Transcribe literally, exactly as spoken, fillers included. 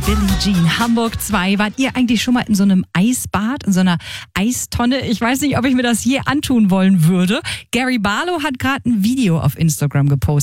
Billie Jean, Hamburg zwei. Wart ihr eigentlich schon mal in so einem Eisbad, in so einer Eistonne? Ich weiß nicht, ob ich mir das je antun wollen würde. Gary Barlow hat gerade ein Video auf Instagram gepostet.